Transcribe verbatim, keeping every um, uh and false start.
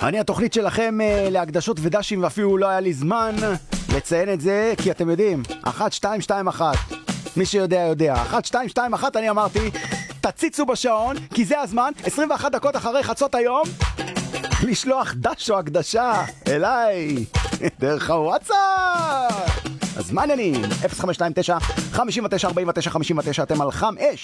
אני התוכנית שלכם אה, להקדשות ודשים, ואפילו לא היה לי זמן לציין את זה, כי אתם יודעים, אחת, שתיים, שתיים, אחת. מי שיודע יודע. אחת, שתיים, שתיים, אחת, אני אמרתי, תציצו בשעון, כי זה הזמן, עשרים ואחת דקות אחרי חצות היום, לשלוח דש או הקדשה אליי, דרך הוואטסאפ. אז מה העניינים? אפס חמש שתיים תשע חמש תשע ארבע תשע חמש תשע, אתם על חם אש.